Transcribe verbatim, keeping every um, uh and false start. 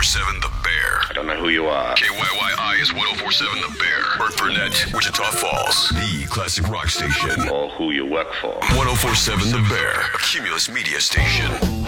seven The Bear. I don't know who you are. K Y Y I is ten forty-seven The Bear. Burt Burnett, Wichita Falls. The classic rock station. Or who you work for. ten forty-seven The Bear. A Cumulus Media Station.